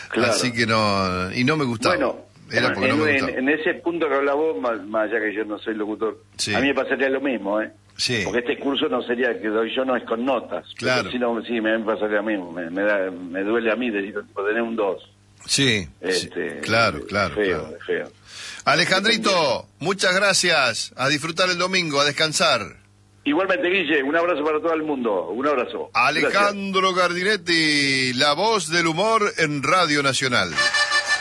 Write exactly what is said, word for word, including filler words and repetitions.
Claro. Así que no, y no me gustaba. Bueno, Era porque en, no me en, gustaba. en ese punto que hablaba vos, más, más allá que yo no soy locutor, Sí. a mí me pasaría lo mismo, ¿eh? Sí. Porque este curso no sería que doy yo, no es con notas. Claro. Sino, sí, me pasaría lo mismo. Me, me, da, me duele a mí decir, tener un dos. Sí, Este, sí, claro, claro. Feo, claro. feo. Alejandrito, muchas gracias. A disfrutar el domingo, a descansar. Igualmente, Guille, un abrazo para todo el mundo. Un abrazo. Alejandro Gracias. Gardinetti, la voz del humor en Radio Nacional.